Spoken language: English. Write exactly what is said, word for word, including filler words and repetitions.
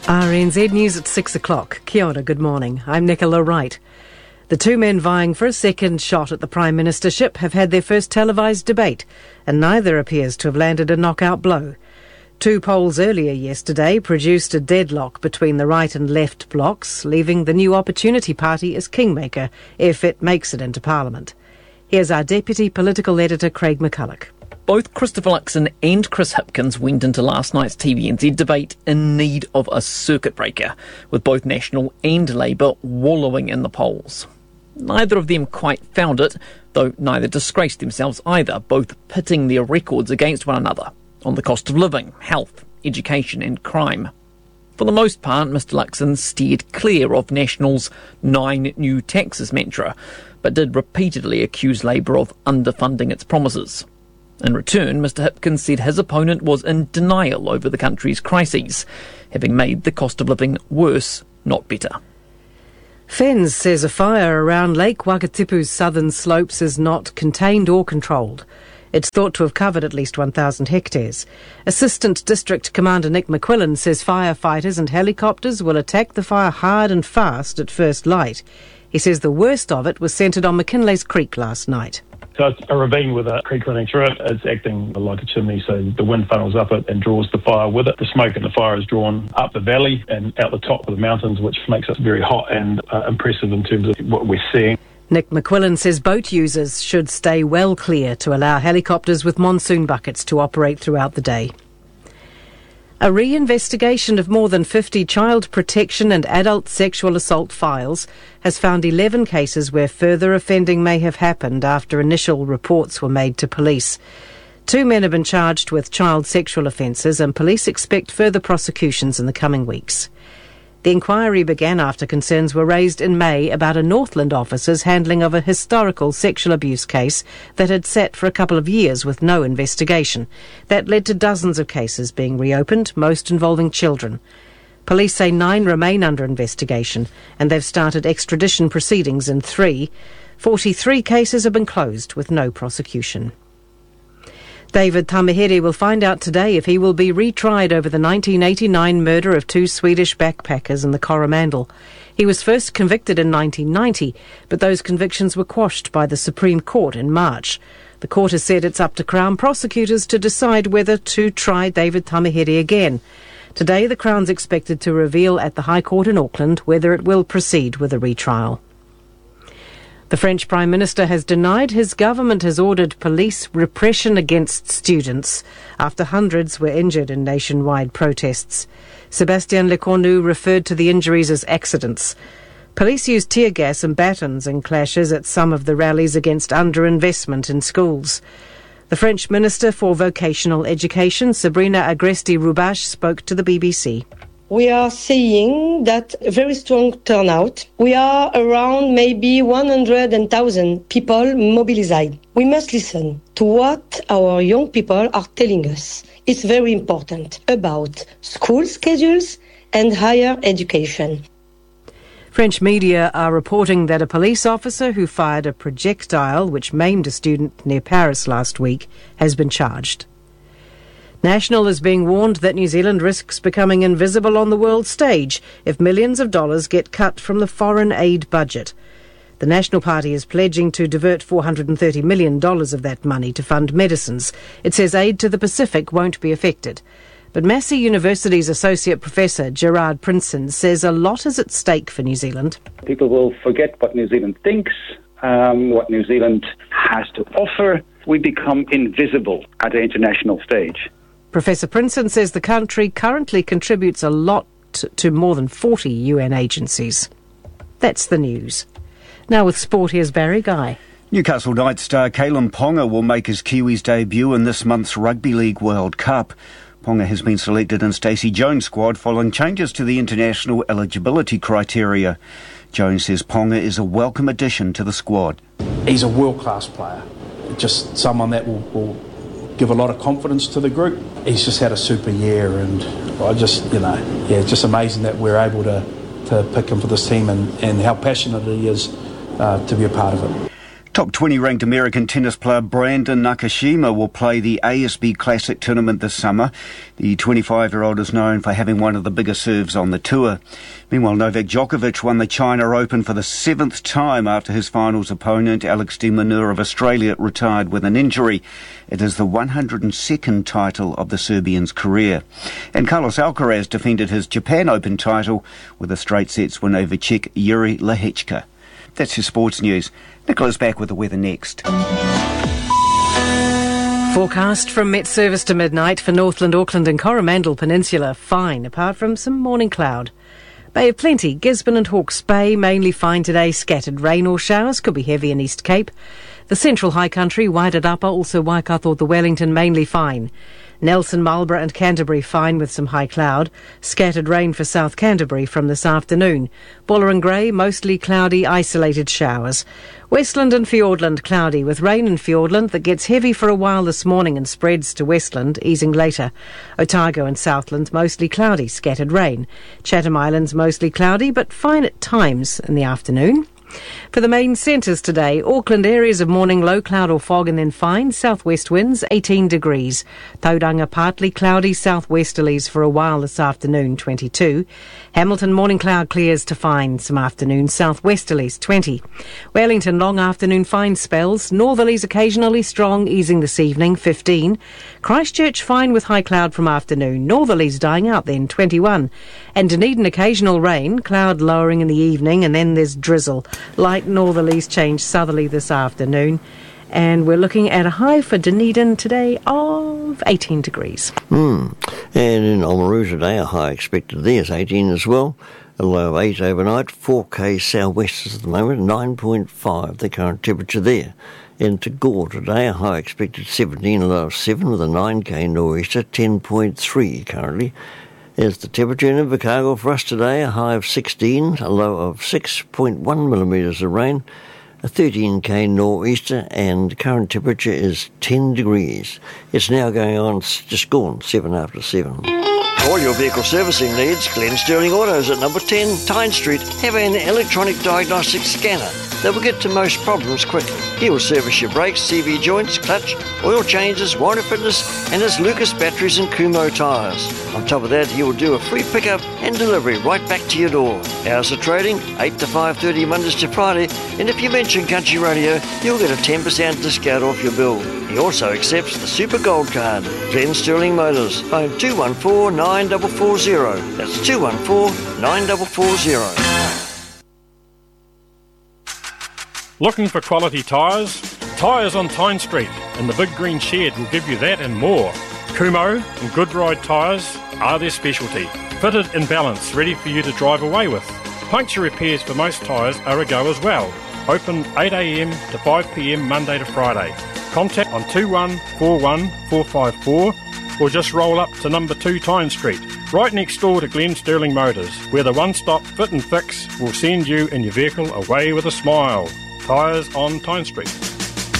R N Z News at six o'clock. Kia ora, good morning. I'm Nicola Wright. The two men vying for a second shot at the Prime Ministership have had their first televised debate, and neither appears to have landed a knockout blow. Two polls earlier yesterday produced a deadlock between the right and left blocs, leaving the New Opportunity Party as kingmaker if it makes it into Parliament. Here's our Deputy Political Editor, Craig McCulloch. Both Christopher Luxon and Chris Hipkins went into last night's T V N Z debate in need of a circuit breaker, with both National and Labour wallowing in the polls. Neither of them quite found it, though neither disgraced themselves either, both pitting their records against one another on the cost of living, health, education and crime. For the most part, Mister Luxon steered clear of National's nine new taxes mantra, but did repeatedly accuse Labour of underfunding its promises. In return, Mister Hipkins said his opponent was in denial over the country's crises, having made the cost of living worse, not better. Fens says a fire around Lake Wakatipu's southern slopes is not contained or controlled. It's thought to have covered at least one thousand hectares. Assistant District Commander Nick McQuillan says firefighters and helicopters will attack the fire hard and fast at first light. He says the worst of it was centred on McKinley's Creek last night. So it's a ravine with a creek running through it. It's acting like a chimney, so the wind funnels up it and draws the fire with it. The smoke in the fire is drawn up the valley and out the top of the mountains, which makes it very hot and uh, impressive in terms of what we're seeing. Nick McQuillan says boat users should stay well clear to allow helicopters with monsoon buckets to operate throughout the day. A re-investigation of more than fifty child protection and adult sexual assault files has found eleven cases where further offending may have happened after initial reports were made to police. Two men have been charged with child sexual offences, and police expect further prosecutions in the coming weeks. The inquiry began after concerns were raised in May about a Northland officer's handling of a historical sexual abuse case that had sat for a couple of years with no investigation. That led to dozens of cases being reopened, most involving children. Police say nine remain under investigation, and they've started extradition proceedings in three. Forty-three cases have been closed with no prosecution. David Tamihere will find out today if he will be retried over the nineteen eighty-nine murder of two Swedish backpackers in the Coromandel. He was first convicted in nineteen ninety, but those convictions were quashed by the Supreme Court in March. The court has said it's up to Crown prosecutors to decide whether to try David Tamihere again. Today, the Crown's expected to reveal at the High Court in Auckland whether it will proceed with a retrial. The French Prime Minister has denied his government has ordered police repression against students after hundreds were injured in nationwide protests. Sébastien Lecornu referred to the injuries as accidents. Police used tear gas and batons in clashes at some of the rallies against underinvestment in schools. The French Minister for Vocational Education, Sabrina Agresti-Roubache, spoke to the B B C. We are seeing that a very strong turnout. We are around maybe one hundred thousand people mobilized. We must listen to what our young people are telling us. It's very important about school schedules and higher education. French media are reporting that a police officer who fired a projectile which maimed a student near Paris last week has been charged. National is being warned that New Zealand risks becoming invisible on the world stage if millions of dollars get cut from the foreign aid budget. The National Party is pledging to divert four hundred thirty million dollars of that money to fund medicines. It says aid to the Pacific won't be affected. But Massey University's Associate Professor Gerard Prinson says a lot is at stake for New Zealand. People will forget what New Zealand thinks, um, what New Zealand has to offer. We become invisible at the international stage. Professor Prinson says the country currently contributes a lot to more than forty U N agencies. That's the news. Now with sport, here's Barry Guy. Newcastle Knights star Kalyn Ponga will make his Kiwis debut in this month's Rugby League World Cup. Ponga has been selected in Stacey Jones' squad following changes to the international eligibility criteria. Jones says Ponga is a welcome addition to the squad. He's a world-class player, just someone that will, will give a lot of confidence to the group. He's just had a super year, and I just, you know, yeah, it's just amazing that we're able to, to pick him for this team and, and how passionate he is uh, to be a part of it. Top twenty ranked American tennis player Brandon Nakashima will play the A S B Classic tournament this summer. The twenty-five-year-old is known for having one of the bigger serves on the tour. Meanwhile, Novak Djokovic won the China Open for the seventh time after his finals opponent, Alex de Minaur of Australia, retired with an injury. It is the one hundred second title of the Serbian's career. And Carlos Alcaraz defended his Japan Open title with a straight sets win over Czech Yuri Lehechka. That's your sports news. Nicola's back with the weather next. Forecast from Met Service to midnight for Northland, Auckland and Coromandel Peninsula. Fine, apart from some morning cloud. Bay of Plenty, Gisborne and Hawke's Bay, mainly fine today. Scattered rain or showers, could be heavy in East Cape. The Central High Country, Waitarapa, also Waikato, the Wellington, mainly fine. Nelson, Marlborough and Canterbury fine with some high cloud. Scattered rain for South Canterbury from this afternoon. Buller and Grey, mostly cloudy, isolated showers. Westland and Fiordland, cloudy with rain in Fiordland that gets heavy for a while this morning and spreads to Westland, easing later. Otago and Southland, mostly cloudy, scattered rain. Chatham Islands, mostly cloudy, but fine at times in the afternoon. For the main centres today, Auckland areas of morning low cloud or fog and then fine, southwest winds eighteen degrees. Tauranga partly cloudy, southwesterlies for a while this afternoon, twenty-two. Hamilton morning cloud clears to fine, some afternoon southwesterlies, twenty. Wellington long afternoon fine spells, northerlies occasionally strong, easing this evening, fifteen. Christchurch fine with high cloud from afternoon, northerlies dying out then, twenty-one. And Dunedin occasional rain, cloud lowering in the evening and then there's drizzle. Light northerlies change southerly this afternoon. And we're looking at a high for Dunedin today of eighteen degrees. Mm. And in Oamaru today, a high expected there is eighteen as well. A low of eight overnight. four K southwest at the moment, nine point five the current temperature there. In Tagore today, a high expected seventeen, a low of seven with a nine K nor'easter, ten point three currently. Is the temperature in Invercargill for us today, a high of sixteen, a low of six point one millimetres of rain, a thirteen K nor'easter, and current temperature is ten degrees. It's now going on, just gone, seven after seven. All your vehicle servicing needs, Glen Sterling Autos at number ten Tyne Street have an electronic diagnostic scanner that will get to most problems quickly. He will service your brakes, C V joints, clutch, oil changes, warranty fitness, and his Lucas batteries and Kumho tyres. On top of that, he will do a free pickup and delivery right back to your door. Hours of trading, eight to five thirty Mondays to Friday, and if you mention Country Radio, you'll get a ten percent discount off your bill. He also accepts the Super Gold Card. Glen Sterling Motors, phone two one four, nine four four zero. That's two one four, nine four four zero. Looking for quality tyres? Tyres on Tyne Street and the Big Green Shed will give you that and more. Kumho and Good Ride tyres are their specialty. Fitted in balance, ready for you to drive away with. Puncture repairs for most tyres are a go as well. Open eight a m to five p m Monday to Friday. Contact on two one four one, four five four or just roll up to number two Tyne Street, right next door to Glen Sterling Motors, where the one-stop fit and fix will send you and your vehicle away with a smile. Tyres on Tyne Street.